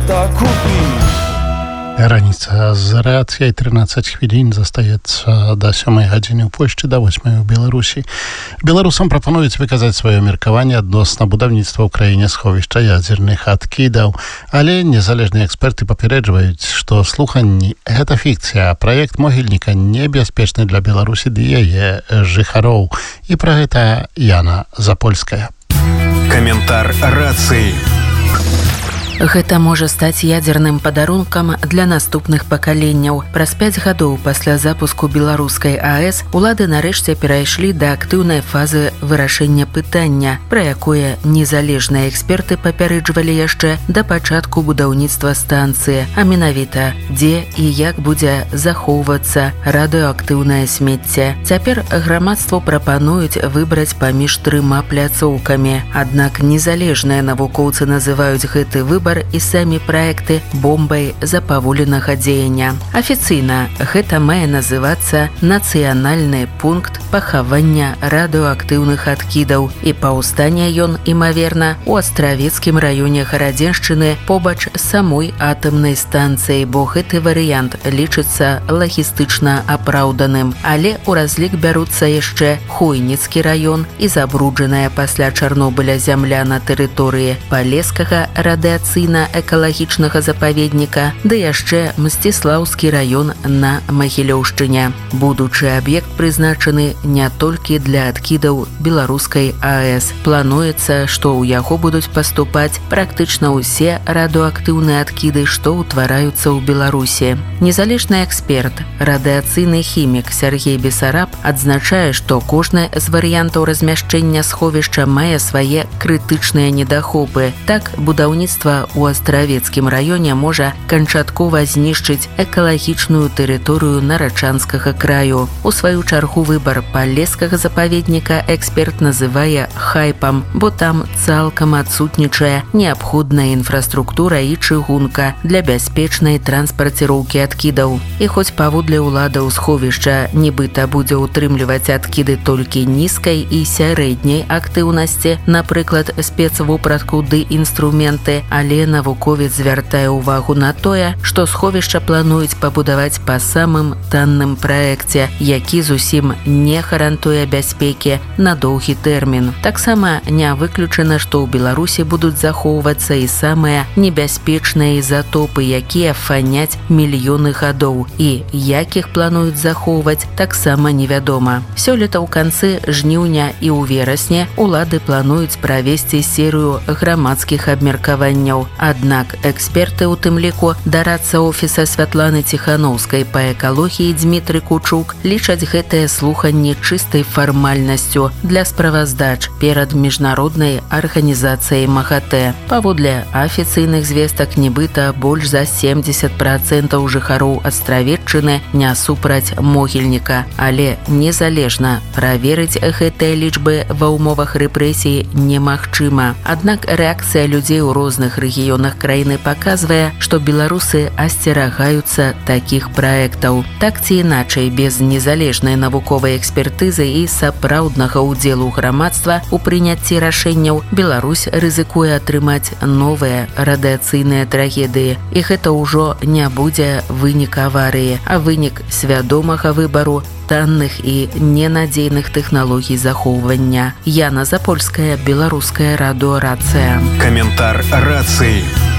купить. Раніца з рацыяй 13 хвілін застаецца да 7 гадзіны ў Польшчы, да 8 у Беларусі. Беларусам прапануюць выказаць сваё меркаванне адносна будаўніцтва ў краіне сховішча ядзерных адкідаў, але незалежныя эксперты папярэджваюць, што слуханні — гэта фікцыя, а праект могільніка небяспечны для Беларусі ды яе жыхароў. І пра гэта Яна Запольская. Каментар рацыі. Гэта можа стаць ядзерным падарункам для наступных пакаленняў. Праз 5 гадоў пасля запуску беларускай АЭС улады нарэшце перайшлі да актыўнай фазы вырашэння пытання, пра якое незалежныя эксперты папярэджвалі яшчэ да пачатку будаўніцтва станцыі, а менавіта, дзе і як будзе захоўвацца радыеактыўнае смецце. Цяпер грамадству прапануюць выбраць паміж 3 пляцоўкамі. Аднак незалежныя навукоўцы называюць гэты выбар і самі праекты бомбай запаволенага дзеяння. Афіцыйна гэта мае называцца нацыянальны пункт пахавання радыеактыўных адкідаў, і паўстане ён, імаверна, у Астравецкім раёне Гарадзеншчыны побач з самой атамнай станцыяй, бо гэты варыянт лічыцца лагістычна апраўданым. Але ў разлік бяруцца яшчэ Хойніцкі раён і забруджаная пасля Чарнобыля зямля на тэрыторыі Палескага радыяцыйна-экалагічнага запаведніка, ды яшчэ Мсціслаўскі раён на Магілёўшчыне. Будучы аб'ект прызначаны не толькі для адкідаў беларускай АЭС. Плануецца, што ў яго будуць паступаць практычна ўсе радыеактыўныя адкіды, што ўтвараюцца ў Беларусі. Незалежны эксперт, радыяцыйны хімік Сергей Бесараб адзначае, што кожны з варыянтаў размяшчэння сховішча мае свае крытычныя недахопы. Так, будаўніцтва у Астравецкім раёне можа канчаткова знішчыць экалагічную тэрыторыю Нарачанскага краю. У сваю чаргу выбар Палескага запаведніка эксперт называе хайпам, бо там цалкам адсутнічае неабходная інфраструктура і чыгунка для бяспечнай транспарціроўкі адкідаў. І хоць паводле ўладаў сховішча нібыта будзе ўтрымліваць адкіды толькі нізкай і сярэдняй актыўнасці, напрыклад, спецвопратку ды інструменты, але навуковец звяртае ўвагу на тое, што сховішча плануюць пабудаваць па самым танным праекце, які зусім не гарантуе бяспекі на доўгі тэрмін. Таксама не выключана, што ў Беларусі будуць захоўвацца і самыя небяспечныя ізатопы, якія фаняць мільёны гадоў, і якіх плануюць захоўваць, таксама невядома. Сёлета ў канцы жніўня і ў верасні улады плануюць правесці серыю грамадскіх абмеркаванняў. Аднак эксперты, у тым ліку дарадца офіса Святланы Ціхановскай па экалогіі Дмітрый Кучук, лічаць гэтыя слуханні чыстай фармальнасцю для справаздач перад міжнароднай арганізацыяй МАГАТЭ. Паводле афіцыйных звестак, нібыта больш за 70% жыхароў Астравеччыны не супраць могільніка, але незалежна праверыць гэтыя лічбы ва ўмовах рэпрэсій немагчыма. Аднак рэакцыя людзей у розных рэгіёнах краіны паказвае, што беларусы асцерагаюцца такіх праектаў. Так ці іначай, без незалежнай навуковай экспертызы і сапраўднага ўдзелу грамадства ў прыняцці рашэнняў, Беларусь рызыкуе атрымаць новыя радыяцыйныя трагедыі. І гэта ўжо не будзе вынік аварыі, а вынік свядомага выбару танных і ненадзейных тэхналогій захоўвання. Яна Запольская, Беларуская радыёрацыя. Каментар рацыі.